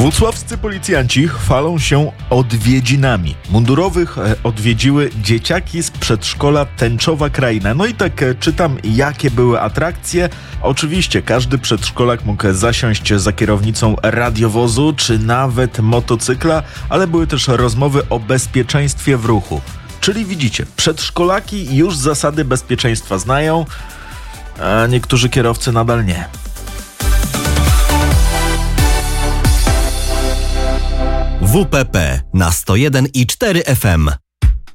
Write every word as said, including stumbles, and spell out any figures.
Włocławscy policjanci chwalą się odwiedzinami. Mundurowych odwiedziły dzieciaki z przedszkola Tęczowa Kraina. No i tak czytam, jakie były atrakcje. Oczywiście każdy przedszkolak mógł zasiąść za kierownicą radiowozu czy nawet motocykla, ale były też rozmowy o bezpieczeństwie w ruchu. Czyli widzicie, przedszkolaki już zasady bezpieczeństwa znają, a niektórzy kierowcy nadal nie. W P P na sto jeden i cztery F M.